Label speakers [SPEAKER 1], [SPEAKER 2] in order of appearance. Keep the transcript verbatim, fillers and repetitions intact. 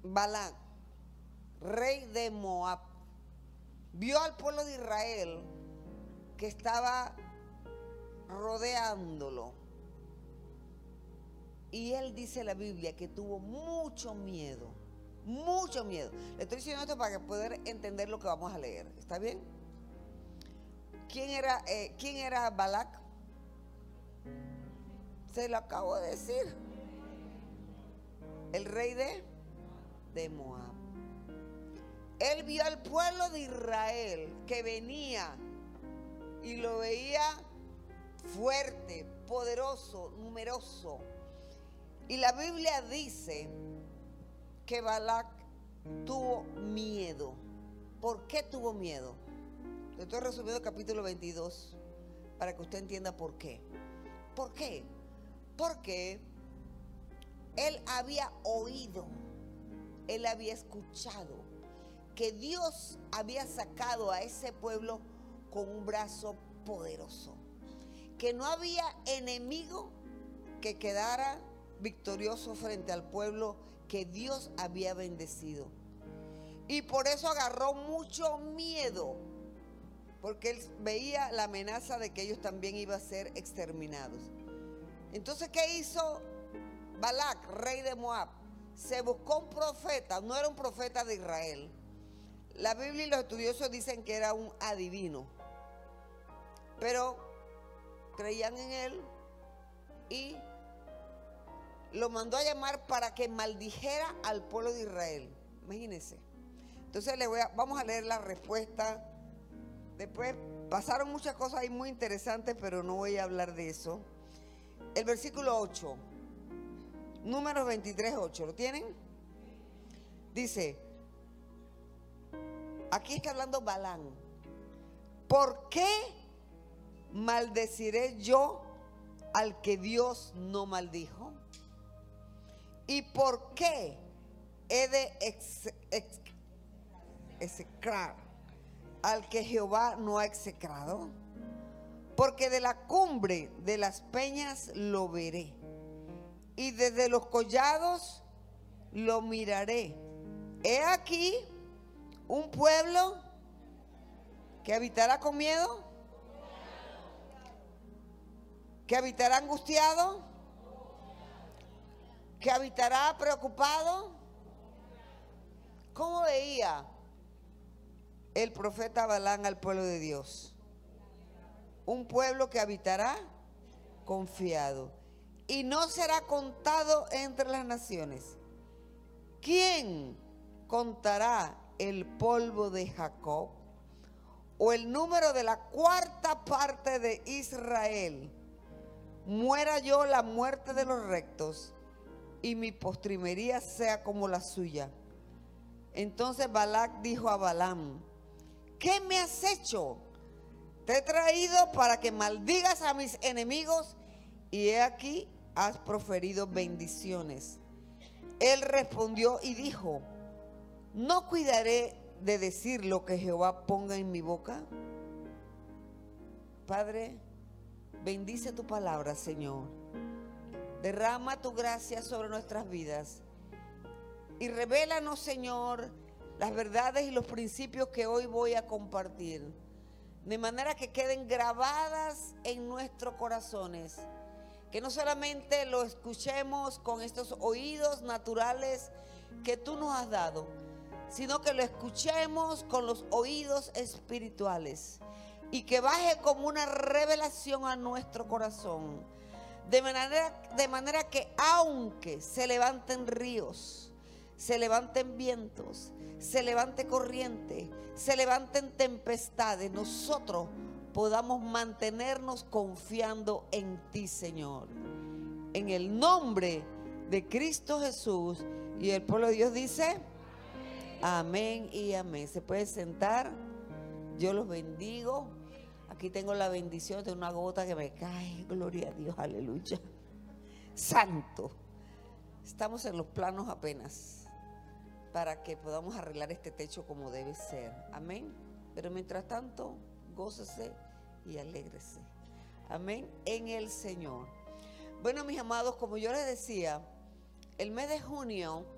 [SPEAKER 1] Balac, rey de Moab, vio al pueblo de Israel que estaba rodeándolo. Y él dice la Biblia que tuvo mucho miedo, mucho miedo. Le estoy diciendo esto para que puedan entender lo que vamos a leer. ¿Está bien? ¿Quién era, eh, ¿quién era Balac? Se lo acabo de decir. El rey de, de Moab. Él vio al pueblo de Israel que venía y lo veía fuerte, poderoso, numeroso. Y la Biblia dice que Balac tuvo miedo. ¿Por qué tuvo miedo? Le estoy resumiendo el capítulo veintidós para que usted entienda por qué. ¿Por qué? Porque él había oído, él había escuchado que Dios había sacado a ese pueblo con un brazo poderoso, que no había enemigo que quedara victorioso frente al pueblo que Dios había bendecido. Y por eso agarró mucho miedo, porque él veía la amenaza de que ellos también iban a ser exterminados. Entonces, ¿qué hizo Balac, rey de Moab? Se buscó un profeta, no era un profeta de Israel. La Biblia y los estudiosos dicen que era un adivino, pero creían en él y lo mandó a llamar para que maldijera al pueblo de Israel. Imagínense. Entonces le voy a, vamos a leer la respuesta. Después pasaron muchas cosas ahí muy interesantes, pero no voy a hablar de eso. El versículo ocho, Números veintitrés, ocho, ¿lo tienen? Dice, aquí está hablando Balán. ¿Por qué maldeciré yo al que Dios no maldijo? ¿Y por qué he de ex, ex, execrar al que Jehová no ha execrado? Porque de la cumbre de las peñas lo veré, y desde los collados lo miraré. He aquí un pueblo que habitará con miedo, que habitará angustiado, que habitará preocupado. ¿Cómo veía el profeta Balán al pueblo de Dios? Un pueblo que habitará confiado y no será contado entre las naciones. ¿Quién contará el polvo de Jacob o el número de la cuarta parte de Israel? Muera yo la muerte de los rectos y mi postrimería sea como la suya. Entonces Balac dijo a Balaam, ¿qué me has hecho? Te he traído para que maldigas a mis enemigos y he aquí has proferido bendiciones. Él respondió y dijo, ¿no cuidaré de decir lo que Jehová ponga en mi boca? Padre, bendice tu palabra, Señor. Derrama tu gracia sobre nuestras vidas y revélanos, Señor, las verdades y los principios que hoy voy a compartir, de manera que queden grabadas en nuestros corazones, que no solamente lo escuchemos con estos oídos naturales que tú nos has dado, sino que lo escuchemos con los oídos espirituales y que baje como una revelación a nuestro corazón, de manera, de manera que aunque se levanten ríos, se levanten vientos, se levante corriente, se levanten tempestades, nosotros podamos mantenernos confiando en ti, Señor. En el nombre de Cristo Jesús. Y el pueblo de Dios dice, amén y amén. Se puede sentar. Yo los bendigo. Aquí tengo la bendición de una gota que me cae. Gloria a Dios, aleluya. Santo. Estamos en los planos apenas para que podamos arreglar este techo como debe ser. Amén. Pero mientras tanto, gócese y alégrese. Amén. En el Señor. Bueno, mis amados, como yo les decía, el mes de junio